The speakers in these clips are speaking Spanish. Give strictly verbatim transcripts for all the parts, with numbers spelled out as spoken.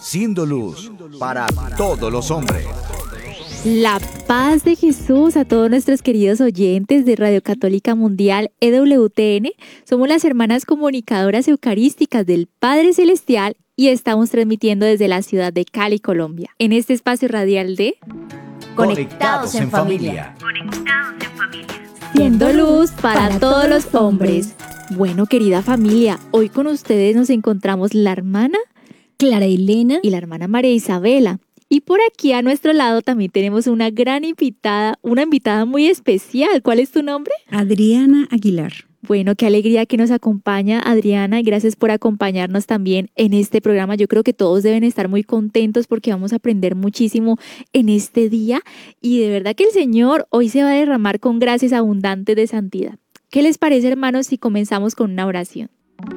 siendo luz para todos los hombres. La paz de Jesús a todos nuestros queridos oyentes de Radio Católica Mundial E W T N. Somos las hermanas comunicadoras eucarísticas del Padre Celestial y estamos transmitiendo desde la ciudad de Cali, Colombia, en este espacio radial de Conectados en Familia. Conectados en Familia. Siendo luz para, para todos los hombres. Bueno, querida familia, hoy con ustedes nos encontramos la hermana Clara Elena y la hermana María Isabela. Y por aquí a nuestro lado también tenemos una gran invitada, una invitada muy especial. ¿Cuál es tu nombre? Adriana Aguilar. Bueno, qué alegría que nos acompaña Adriana y gracias por acompañarnos también en este programa. Yo creo que todos deben estar muy contentos porque vamos a aprender muchísimo en este día y de verdad que el Señor hoy se va a derramar con gracias abundantes de santidad. ¿Qué les parece, hermanos, si comenzamos con una oración?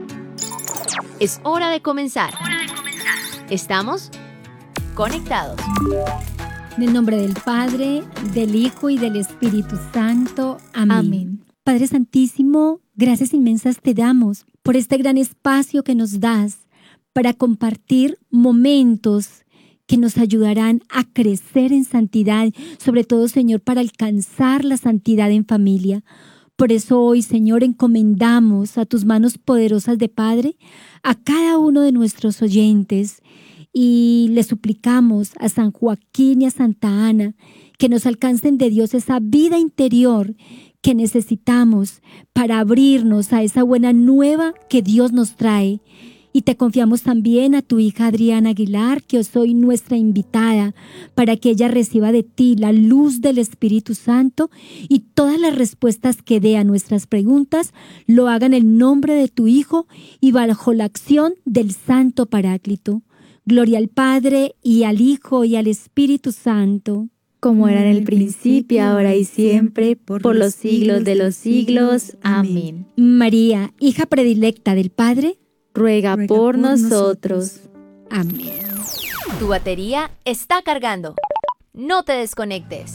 Es hora de comenzar. Hora de comenzar. Estamos conectados. En el nombre del Padre, del Hijo y del Espíritu Santo. Amén. Amén. Padre Santísimo, gracias inmensas te damos por este gran espacio que nos das para compartir momentos que nos ayudarán a crecer en santidad, sobre todo, Señor, para alcanzar la santidad en familia. Por eso hoy, Señor, encomendamos a tus manos poderosas de Padre a cada uno de nuestros oyentes y le suplicamos a San Joaquín y a Santa Ana que nos alcancen de Dios esa vida interior que necesitamos para abrirnos a esa buena nueva que Dios nos trae. Y te confiamos también a tu hija Adriana Aguilar, que hoy soy nuestra invitada, para que ella reciba de ti la luz del Espíritu Santo y todas las respuestas que dé a nuestras preguntas lo haga en el nombre de tu Hijo y bajo la acción del Santo Paráclito. Gloria al Padre y al Hijo y al Espíritu Santo. Como era en el principio, ahora y siempre, por, por los siglos de los siglos. Amén. María, hija predilecta del Padre, ruega, ruega por, por nosotros. nosotros. Amén. Tu batería está cargando. No te desconectes.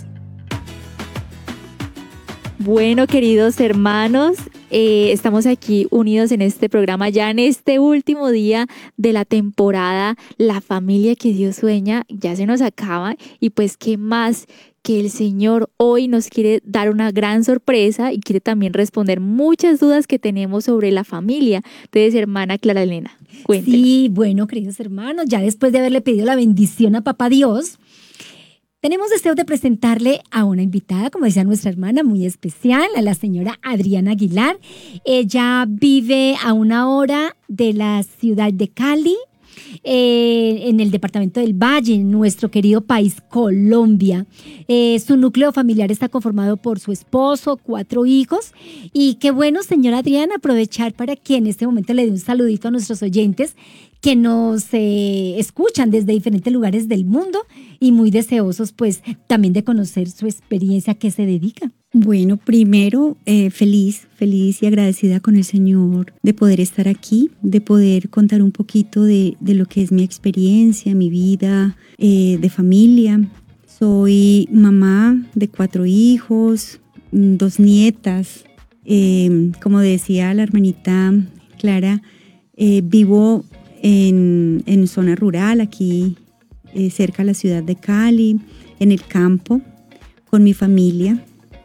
Bueno, queridos hermanos, eh, estamos aquí unidos en este programa ya en este último día de la temporada La Familia que Dios Sueña. Ya se nos acaba y pues qué más que el Señor hoy nos quiere dar una gran sorpresa y quiere también responder muchas dudas que tenemos sobre la familia. Entonces, hermana Clara Elena, cuéntenos. Sí, bueno, queridos hermanos, ya después de haberle pedido la bendición a Papá Dios, tenemos deseo de presentarle a una invitada, como decía nuestra hermana, muy especial, a la señora Adriana Aguilar. Ella vive a una hora de la ciudad de Cali, eh, en el departamento del Valle, en nuestro querido país Colombia. Eh, su núcleo familiar está conformado por su esposo, cuatro hijos. Y qué bueno, señora Adriana, aprovechar para que en este momento le dé un saludito a nuestros oyentes que nos eh, escuchan desde diferentes lugares del mundo y muy deseosos pues también de conocer su experiencia, a qué se dedica. Bueno, primero eh, feliz, feliz y agradecida con el Señor de poder estar aquí, de poder contar un poquito de, de lo que es mi experiencia, mi vida eh, de familia. Soy mamá de cuatro hijos, dos nietas. Eh, como decía la hermanita Clara, eh, vivo En, en zona rural, aquí eh, cerca de la ciudad de Cali, en el campo, con mi familia.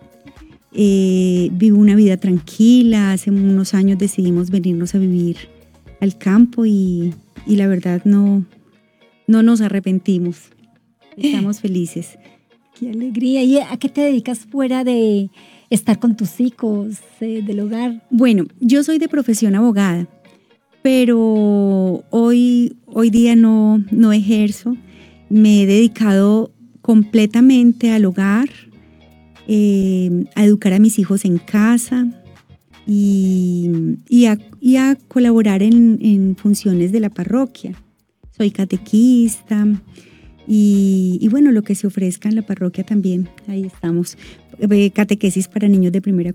Eh, vivo una vida tranquila. Hace unos años decidimos venirnos a vivir al campo y, y la verdad no, no nos arrepentimos. Estamos felices. ¡Qué alegría! ¿Y a qué te dedicas fuera de estar con tus hijos, eh, del hogar? Bueno, yo soy de profesión abogada, pero hoy, hoy día no, no ejerzo. Me he dedicado completamente al hogar, eh, a educar a mis hijos en casa y, y, a, y a colaborar en, en funciones de la parroquia. Soy catequista y, y bueno, lo que se ofrezca en la parroquia también, ahí estamos. Catequesis para niños de primera